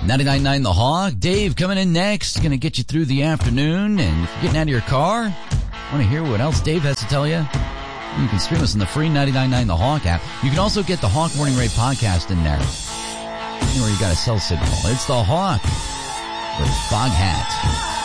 99.9 The Hawk. Dave coming in next. Going to get you through the afternoon. And if you're getting out of your car, want to hear what else Dave has to tell you? You can stream us on the free 99.9 The Hawk app. You can also get the Hawk Morning Ray podcast in there. Anywhere you got a cell signal. It's The Hawk with Foghat.